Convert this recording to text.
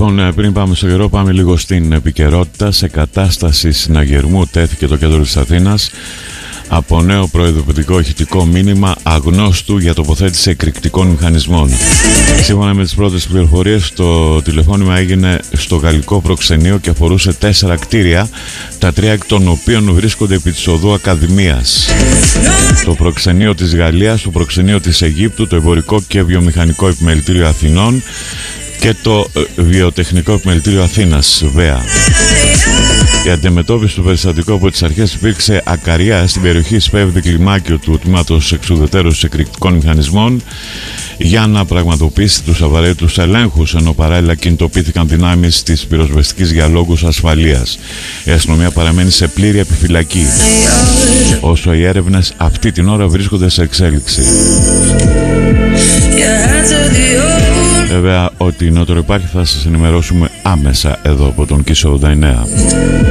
Λοιπόν, πριν πάμε στο καιρό, πάμε λίγο στην επικαιρότητα. Σε κατάσταση συναγερμού τέθηκε το κέντρο της Αθήνας από νέο προειδοποιητικό ηχητικό μήνυμα αγνώστου για τοποθέτηση εκρηκτικών μηχανισμών. Σύμφωνα με τις πρώτες πληροφορίες, το τηλεφώνημα έγινε στο γαλλικό προξενείο και αφορούσε 4 κτίρια, τα 3 εκ των οποίων βρίσκονται επί της οδού Ακαδημίας. Το προξενείο της Γαλλίας, το προξενείο της Αιγύπτου, το εμπορικό και βιομηχανικό επιμελητήριο Αθηνών και το βιοτεχνικό επιμελητήριο Αθήνας, ΒΕΑ. Η αντιμετώπιση του περιστατικού από τις αρχές υπήρξε ακαριά στην περιοχή Σπέβδη Κλιμάκιο του τμήματος εξουδετέρωσης εκρηκτικών μηχανισμών για να πραγματοποιήσει τους απαραίτητους ελέγχους, ενώ παράλληλα κινητοποιήθηκαν δυνάμεις της πυροσβεστικής για λόγους ασφαλείας. Η αστυνομία παραμένει σε πλήρη επιφυλακή, όσο οι έρευνες αυτή την ώρα βρίσκονται σε εξέλιξη. Βέβαια, ό,τι νεότερο υπάρχει θα σας ενημερώσουμε άμεσα εδώ από τον Kiss 89.